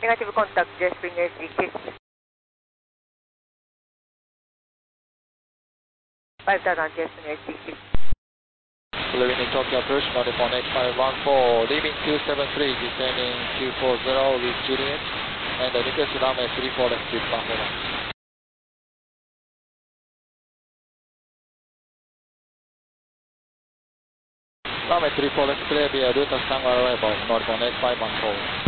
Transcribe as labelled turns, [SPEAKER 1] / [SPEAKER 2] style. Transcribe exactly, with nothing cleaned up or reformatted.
[SPEAKER 1] Negative contact, Jet Spring H D six. five thousand, Jet Spring H D six.
[SPEAKER 2] Leaving in Tokyo approach, Modify X five one four, leaving two seven three, descending two four zero with Juliet, and the request runway three four left with performance. Runway three four left clear via route of Shanghai arrival, Northbound X five one four.